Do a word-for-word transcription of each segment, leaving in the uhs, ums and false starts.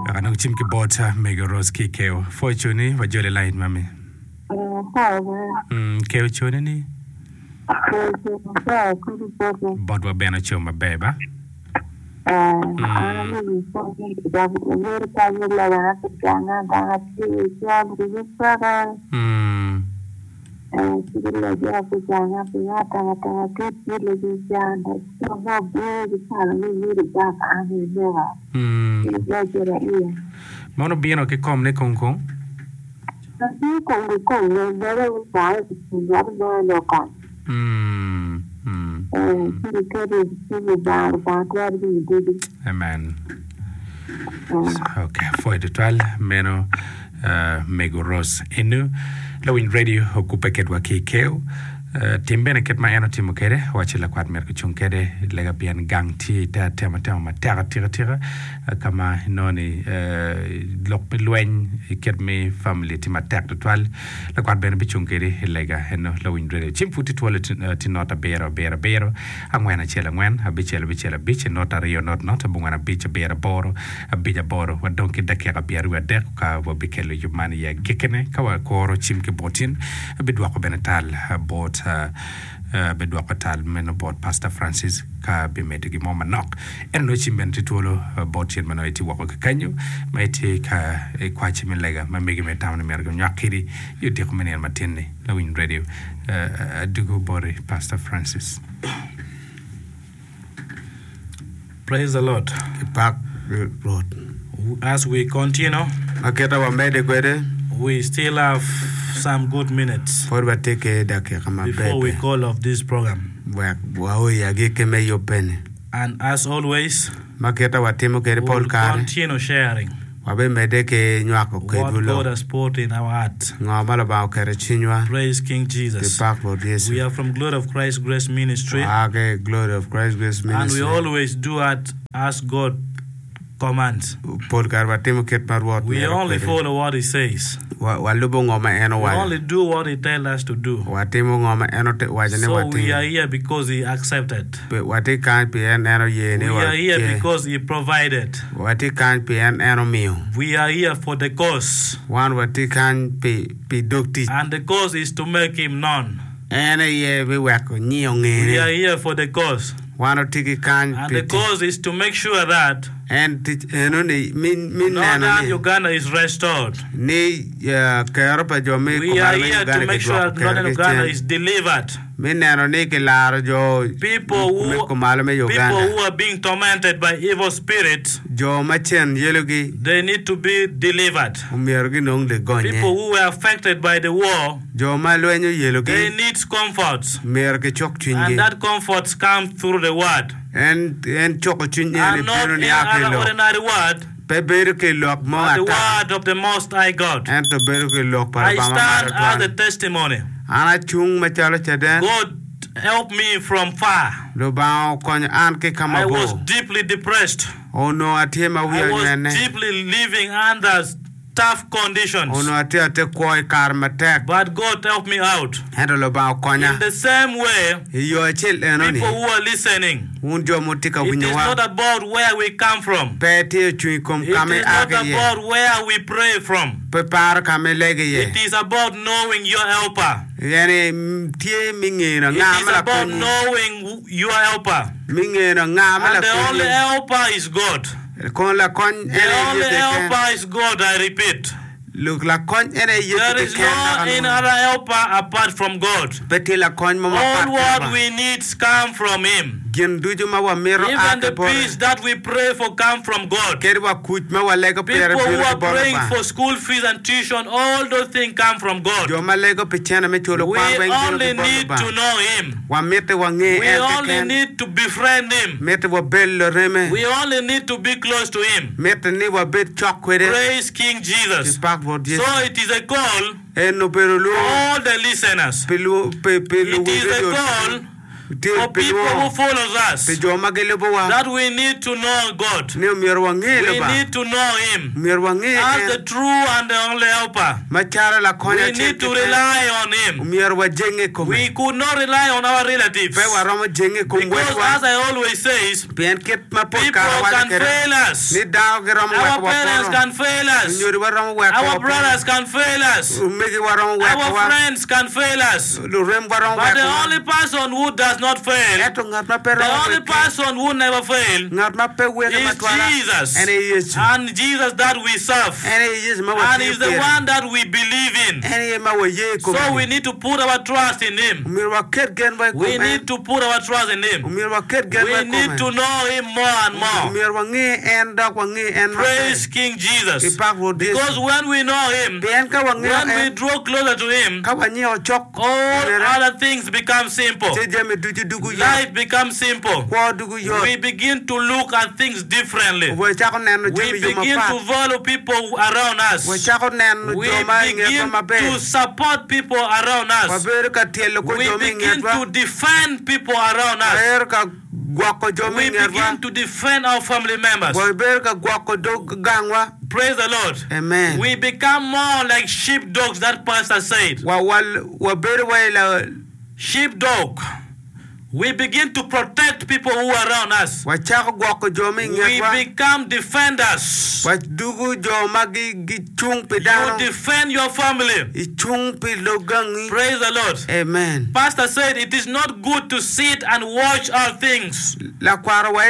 Anong chim ki bota mega rose ki keo. Foi chuni wa jole line mami. Mm keo chuni ni. Bot wa bena chuma beba. Mm. Mono bieno che com ne con con? Mm. Mm. Amen. Okay, foi de toile meno uh, megoros enu Lawin radio okupa kedwa kikeo Uh, timbene ket ma eno timo kede wachila kwat mer kuchung kede lega pian gang ti ta tema tema ma tera tira tira uh, kama noni uh, lok pelwen ket me family ti ma tek total la kwat ben bichung kede lega eno lawin radio chim futi toilet ti nota bero bero bero angwena chela ngwen abichela bichela biche nota rio not not bungana biche bero boro abija boro wa donki dakera biaru wa dek ka wa bikelo yumani ya gekene ka wa koro chim ke botin bidwa ko benetal bot Uh, uh, bedwa patal men about Pastor Francis ka be medigi moma nok en no chimbenti tolo about yen mano iti wako kanyo ma iti ka e kwachi melega ma megi me tamna mergo nyakiri yu dik menen matenne Lawin radio uh, dugo bore Pastor Francis. Praise the Lord. Back Lord. As we continue, maketa wa mede kwede we still have some good minutes before we call off this program. And as always, we will continue sharing what God has put in our heart. Praise King Jesus. We are from Glory of Christ Grace Ministry, and we always do it as God commands. We only follow what He says. We only do what He tells us to do. So we are here because He accepted. We are here because He provided. We are here for the cause. And the cause is to make Him known. We are here for the cause. And the cause is to make sure that Northern Uganda is restored. We are here to make sure that Northern Uganda is delivered. People who, people who are being tormented by evil spirits, they need to be delivered. People who were affected by the war, they need comfort. And that comfort comes through the word. And, and not in an ordinary word, but the word of the Most High God. I stand as a testimony. God help me from far. I was deeply depressed. I was deeply living under tough conditions. But God helped me out. In the same way, people who are listening, it is not about where we come from. It is not about where we pray from. It is about knowing your helper. It is about knowing your helper. And the only helper is God. The only helper is God, I repeat. There is no any other helper apart from God. All what we need come from Him. Even the peace that we pray for come from God. People who are praying for school fees and tuition, all those things come from God. We only need to know Him. We only need to befriend Him. We only need to be close to Him. Praise King Jesus. So it is a call for all the listeners. It is a call for people who follow us, that we need to know God. We need to know Him as the true and the only helper. We need to rely on Him. We could not rely on our relatives. Because as I always say, people can fail us. Our parents can fail us. Our brothers can fail us. Our friends can fail us. But the only person who does not fail, the only person who never fails, is Jesus. And Jesus that we serve. And He's the one that we believe in. So we need to put our trust in Him. We need to put our trust in Him. We need to know Him more and more. Praise King Jesus. Because when we know Him, when we draw closer to Him, all other things become simple. Life becomes simple. We begin to look at things differently. We begin to value people around us. We begin to support people around us. We begin to defend people around us. We begin to defend our family members. Praise the Lord. Amen. We become more like sheepdogs, that pastor said. Sheepdog. We begin to protect people who are around us. We become defenders. You defend your family. Praise the Lord. Amen. Pastor said it is not good to sit and watch all things and fail,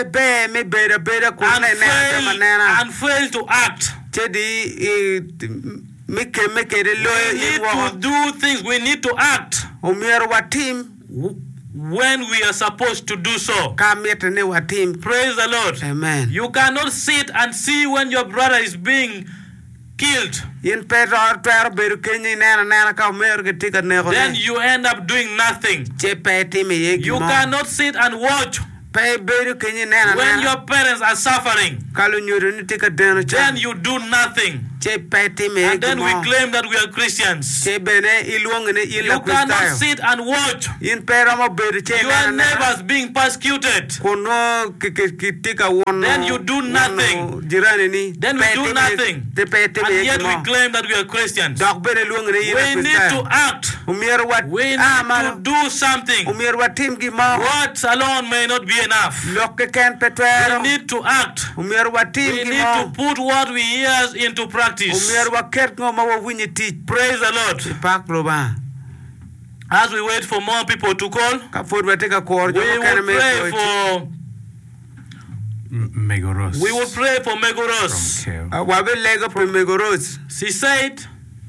and fail to act. We need to do things. We need to act when we are supposed to do so. Praise the Lord. Amen. You cannot sit and see when your brother is being killed. Then you end up doing nothing. You cannot sit and watch when your parents are suffering. Then you do nothing. And then we claim that we are Christians. You cannot sit and watch your neighbors being persecuted. Then you do nothing. Then we do nothing. And yet we claim that we are Christians. We need to act. We need to do something. Words alone may not be enough. We need to act. We need to put what we hear into practice. Praise the Lord. As we wait for more people to call, we will pray for Megoros. We will pray for Megoros. She said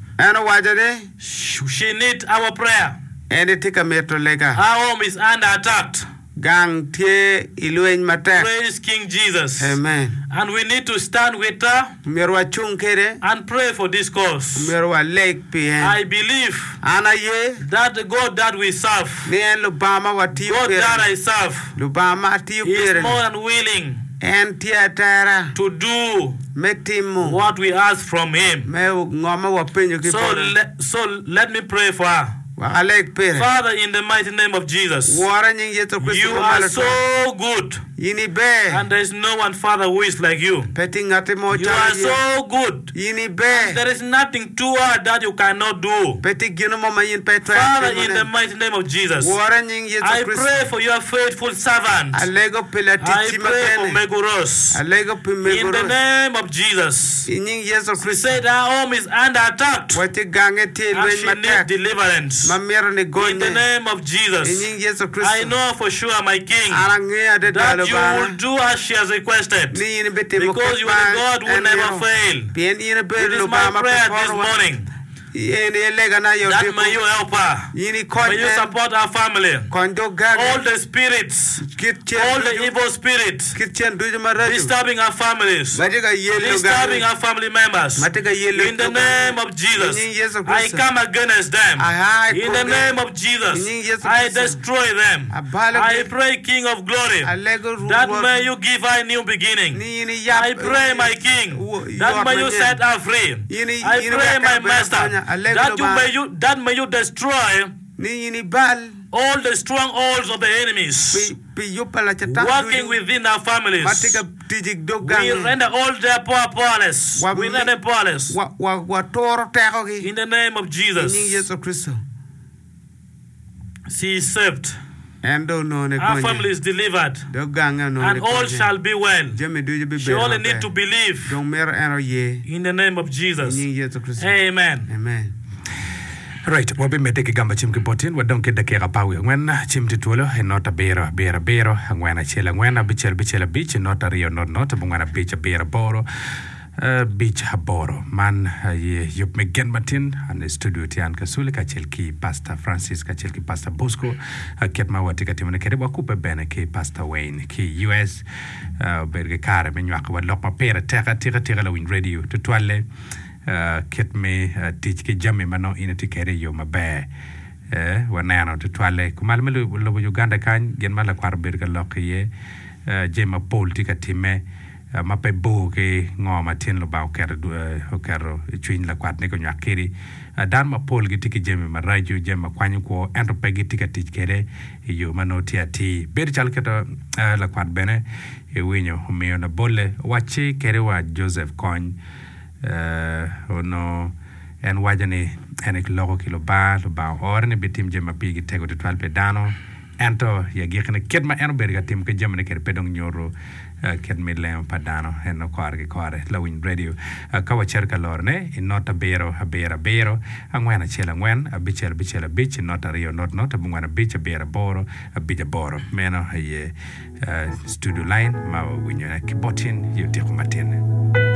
she needs our prayer. Our home is under attack. Gang tie ilueny matek. Praise King Jesus. Amen. And we need to stand with her and pray for this cause. I believe that the God that we serve, God that I serve, is more than willing to do what we ask from Him. So, le so let me pray for her. Father, in the mighty name of Jesus, you are so good. And there is no one, Father, who is like you. You are so good. And there is nothing too hard that you cannot do. Father, in the mighty name of Jesus, I pray for your faithful servant. I pray for Megoros. In the name of Jesus, she said her home is under attack and she needs deliverance. In the name of Jesus, I know for sure, my King, that you will do as she has requested, because you are the God who never fail. It is my prayer this morning that may you help her, may you support our family, all the spirits, all the evil spirits disturbing our families, disturbing our family members. In the name of Jesus, I come against them. In the name of Jesus, I destroy them. I pray, King of Glory, that may you give her a new beginning. I pray, my King, that may you set her free. I pray, my Master, that you may you that may you destroy all the strongholds of the enemies working within our families. We render all their power powerless. We render them powerless. In the name of Jesus. She is saved. Our family is delivered. And all shall be well. She only need to believe. In the name of Jesus. Amen. Amen. Right, wabi meteke gamba chim kipotin wadonke dakika pawi ngwena chim tituolo enota bero bero bero ngwena chela ngwena bichel bichela bich nota rio not not ngwena bich bero boro uh, bich haboro man uh, ye yup megen matin an studio tian kasule ka chelki Pastor Francis ka chelki Pastor Bosco uh, ketma watika timene kere wakupe bene ki Pastor Wayne ki U S uh, berge kare menywaka wadlokma pera teka teka teka la win radio tutuale Uh, ket me uh, teach ke jamme mano ina tikere yo mabe eh wanano to twale kumal melu lo Uganda kan gen mala kwar berga lokye uh, jema pol tika time uh, mape bo ke ngoma tin lo ba ker uh, kero twin la kwat ne ko nyakiri uh, dan ma pol gi tiki jemme ma radio jema kwanyu ko ento pegi tika teach kere yo mano tiati ber chal keto uh, la kwat bene e winyo me na bolle wachi kere wa Joseph Kony uh ono en wajani enek logo kilo ba lo ba orne betim jema pigi tego de twelve pedano ento ya gekne kedma eno berga tim ke jema ne ker pedong nyoro ket midlem padano en ko arge kore lawin radio kawa cerka lorne in nota bero habera bero angwena chela ngwen abichel bichela bich nota rio not not bungwana bich bera boro abija boro meno ye studio line ma winyana kibotin yote kumatene